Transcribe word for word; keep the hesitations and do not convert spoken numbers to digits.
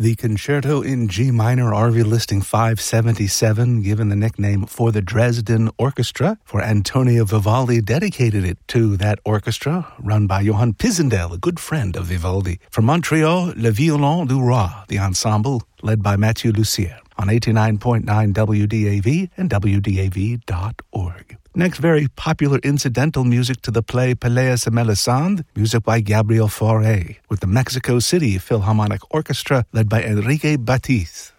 The concerto in G minor R V listing five seventy-seven, given the nickname For the Dresden Orchestra, for Antonio Vivaldi, dedicated it to that orchestra, run by Johann Pisendel, a good friend of Vivaldi. From Montreal, Le Violon du Roi, the ensemble, led by Mathieu Lussier, on eighty-nine point nine W D A V and W D A V dot org. Next, very popular incidental music to the play Pelléas et Mélisande, music by Gabriel Fauré, with the Mexico City Philharmonic Orchestra led by Enrique Batiz.